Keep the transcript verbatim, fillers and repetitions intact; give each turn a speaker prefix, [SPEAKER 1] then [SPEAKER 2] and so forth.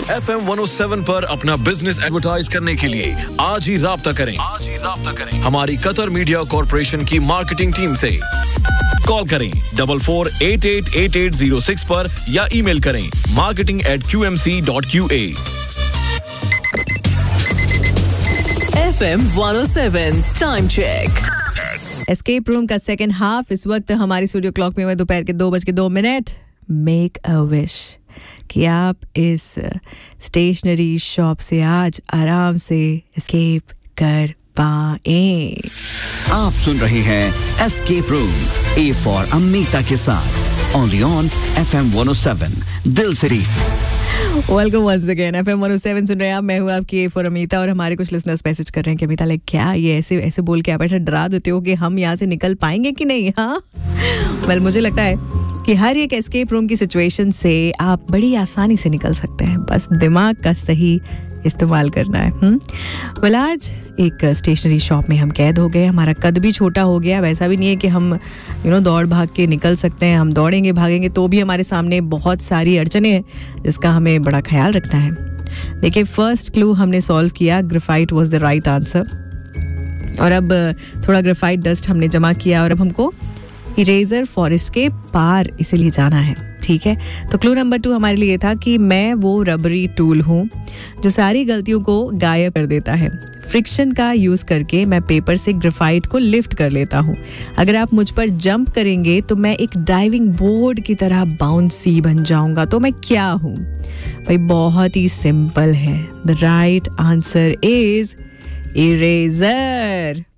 [SPEAKER 1] F M one O seven पर अपना business advertise करने के लिए आज ही राब्ता करें आज ही राब्ता करें हमारी कतर मीडिया कॉर्पोरेशन की मार्केटिंग टीम से। कॉल करें double four eight eight eight eight zero six पर या ईमेल करें marketing eight Q M C dot Q A.
[SPEAKER 2] F M one O seven time check.
[SPEAKER 3] Escape room का second half इस वक्त हमारी studio clock में दोपहर के दो बज के दो मिनट। मेक अ विश कि आप इस स्टेशनरी शॉप से आज आराम से एस्केप कर पाएं।
[SPEAKER 4] आप सुन रहे हैं escape room A for Amita के साथ only on F M one O seven दिल से।
[SPEAKER 3] Welcome once again F M one O seven सुन रहे हैं आप। मैं हूँ आपकी ए फॉर अमिता और हमारे कुछ लिसनर्स मैसेज कर रहे हैं कि अमिता लाइक क्या ये ऐसे ऐसे बोल के आप ऐसा डरा देते हो कि हम यहाँ से निकल पाएंगे कि नहीं। हाँ वेल मुझे लगता है कि हर एक एस्केप रूम की सिचुएशन से आप बड़ी आसानी से निकल सकते हैं, बस दिमाग का सही इस्तेमाल करना है। हम्म वेल आज एक स्टेशनरी शॉप में हम कैद हो गए। हमारा कद भी छोटा हो गया, वैसा भी नहीं है कि हम यू नो दौड़ भाग के निकल सकते हैं। हम दौड़ेंगे भागेंगे तो भी हमारे सामने बहुत सारी अड़चने हैं जिसका हमें बड़ा ख्याल रखना है। देखिए फर्स्ट क्लू हमने सॉल्व किया, graphite was the right answer. और अब थोड़ा ग्रेफाइट डस्ट हमने जमा किया और अब हमको इरेजर फॉरेस्ट के पार इसीलिए जाना है। ठीक है, तो क्लू नंबर टू हमारे लिए था कि मैं वो रबरी टूल हूँ जो सारी गलतियों को गायब कर देता है। फ्रिक्शन का यूज करके मैं पेपर से ग्रेफाइट को लिफ्ट कर लेता हूँ। अगर आप मुझ पर जंप करेंगे तो मैं एक डाइविंग बोर्ड की तरह बाउंसी बन जाऊंगा। तो मैं क्या हूँ भाई? बहुत ही सिंपल है। The right answer is eraser.